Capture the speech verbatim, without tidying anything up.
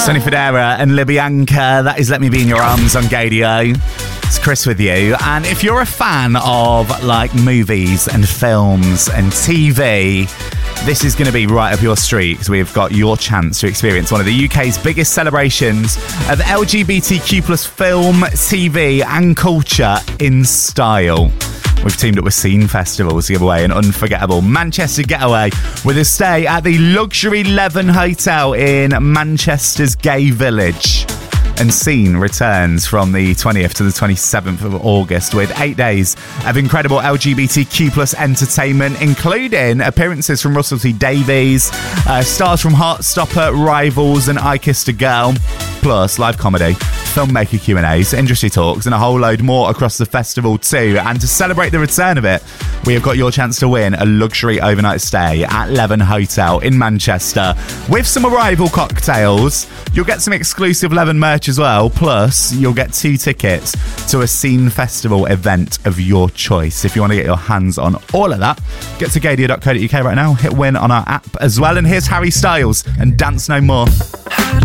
Sonny Fodera and Libyanka. That is Let Me Be in Your Arms on Gadio. It's Chris with you. And if you're a fan of like movies and films and T V, this is going to be right up your street because we've got your chance to experience one of the U K's biggest celebrations of L G B T Q plus film, T V and culture in style. We've teamed up with Scene Festivals to give away an unforgettable Manchester getaway with a stay at the Luxury Leven Hotel in Manchester's Gay Village. And Scene returns from the twentieth to the twenty-seventh of August with eight days of incredible L G B T Q plus entertainment, including appearances from Russell T Davies, uh, stars from Heartstopper, Rivals and I Kissed a Girl, plus live comedy, filmmaker Q and A's, industry talks and a whole load more across the festival too. And to celebrate the return of it, we have got your chance to win a luxury overnight stay at Leven Hotel in Manchester with some arrival cocktails. You'll get some exclusive Leven merch as well, plus you'll get two tickets to a Scene Festival event of your choice. If you want to get your hands on all of that, get to gadio dot co dot uk right now, hit win on our app as well. And here's Harry Styles and Dance No More.